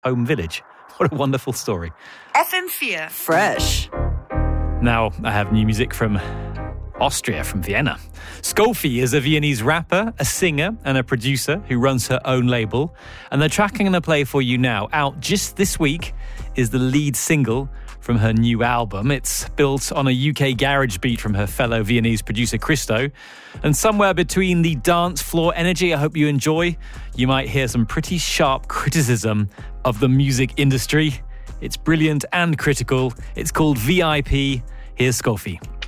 home village. What a wonderful story. FM4 Fresh. Now I have new music from Austria, from Vienna. Skolfi is a Viennese rapper, a singer and a producer who runs her own label. And the track I'm going to play for you now, out just this week, is the lead single from her new album. It's built on a UK garage beat from her fellow Viennese producer Christo. And somewhere between the dance floor energy I hope you enjoy, you might hear some pretty sharp criticism of the music industry. It's brilliant and critical. It's called VIP. Here's Skolfi.